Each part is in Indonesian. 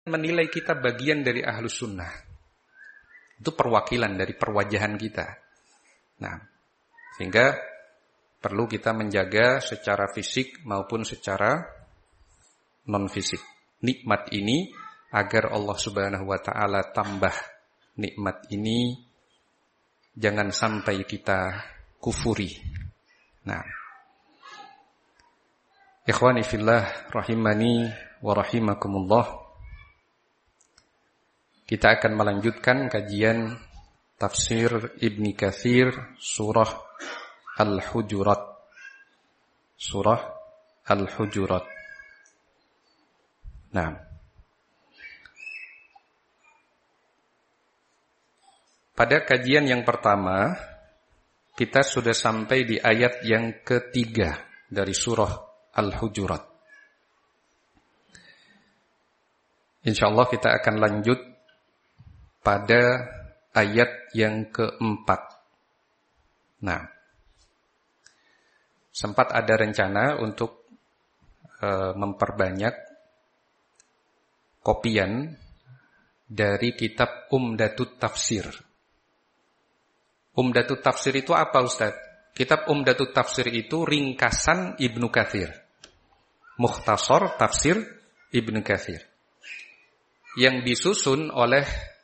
menilai kita bagian dari ahlus sunnah. Itu perwakilan dari perwajahan kita. Nah, sehingga perlu kita menjaga secara fisik maupun secara non-fisik nikmat ini, agar Allah Subhanahu wa ta'ala tambah nikmat ini, jangan sampai kita kufuri. Nah, ikhwani fillah rahimani wa rahimakumullah, kita akan melanjutkan kajian tafsir Ibnu Katsir surah Al-Hujurat. Surah Al-Hujurat. Nah, pada kajian yang pertama kita sudah sampai di ayat yang ketiga dari surah Al-Hujurat. Insyaallah kita akan lanjut pada ayat yang keempat. Nah, sempat ada rencana untuk memperbanyak kopian dari kitab Umdatut Tafsir. Umdatut Tafsir itu apa, Ustaz? Kitab Umdatut Tafsir itu ringkasan Ibnu Katsir. Mukhtasar tafsir Ibnu Katsir. Yang disusun oleh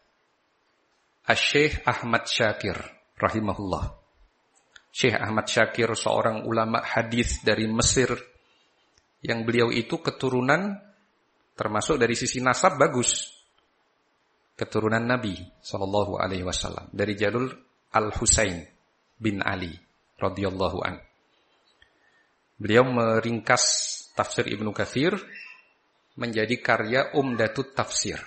Syekh Ahmad Syakir rahimahullah. Syekh Ahmad Syakir seorang ulama hadis dari Mesir, yang beliau itu keturunan, termasuk dari sisi nasab bagus, keturunan Nabi sallallahu alaihi wasallam, dari jalur Al-Husain bin Ali radhiyallahu an. Beliau meringkas tafsir Ibnu Katsir menjadi karya Umdatut Tafsir.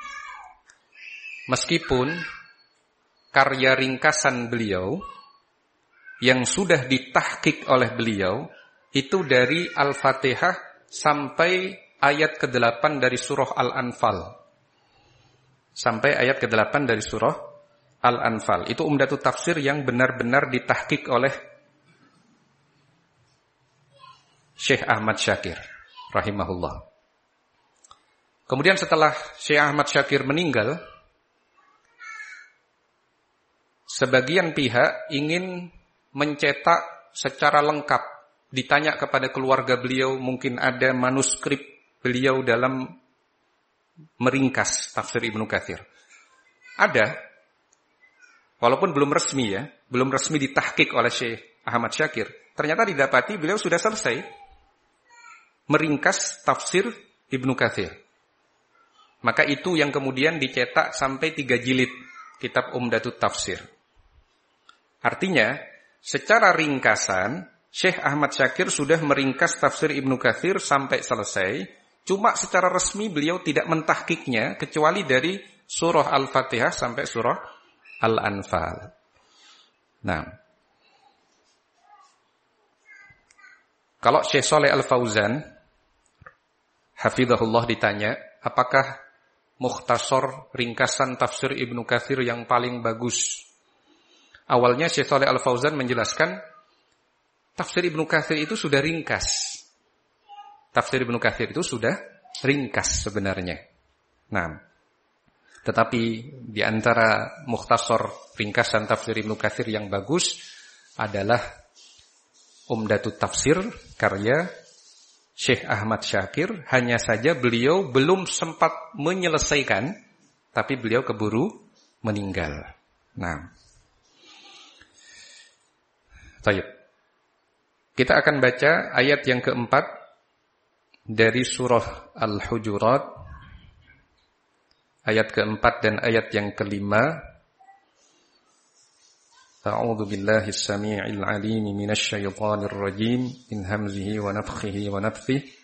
Meskipun karya ringkasan beliau yang sudah ditahqiq oleh beliau itu dari Al-Fatihah sampai ayat ke-8 dari surah Al-Anfal. Sampai ayat ke-8 dari surah Al-Anfal. Itu Umdatut Tafsir yang benar-benar ditahqiq oleh Syekh Ahmad Syakir rahimahullah. Kemudian setelah Syekh Ahmad Syakir meninggal, sebagian pihak ingin mencetak secara lengkap. Ditanya kepada keluarga beliau, mungkin ada manuskrip beliau dalam meringkas tafsir Ibnu Katsir. Ada, walaupun belum resmi ya, belum resmi ditahqiq oleh Syekh Ahmad Syakir. Ternyata didapati beliau sudah selesai meringkas tafsir Ibnu Katsir. Maka itu yang kemudian dicetak sampai 3 jilid kitab Umdatut Tafsir. Artinya, secara ringkasan, Syekh Ahmad Syakir sudah meringkas tafsir Ibnu Katsir sampai selesai. Cuma secara resmi beliau tidak mentahqiqnya, kecuali dari surah Al-Fatihah sampai surah Al-Anfal. Nah, kalau Syekh Shalih Al-Fauzan hafizahullah ditanya, apakah mukhtasar ringkasan tafsir Ibnu Katsir yang paling bagus? Awalnya Syekh Shalih Al-Fauzan menjelaskan tafsir Ibnu Katsir itu sudah ringkas. Tafsir Ibnu Katsir itu sudah ringkas sebenarnya. Nah, tetapi di antara mukhtasar ringkasan tafsir Ibnu Katsir yang bagus adalah Umdatut Tafsir karya Syekh Ahmad Syakir. Hanya saja beliau belum sempat menyelesaikan, tapi beliau keburu meninggal. Nah, baik. Kita akan baca ayat yang keempat dari surah Al-Hujurat, ayat keempat dan ayat yang kelima. A'udzu billahi as-sami'il 'alim minasy syaithanir rajim min hamzihi wa nafthihi wa nafthihi.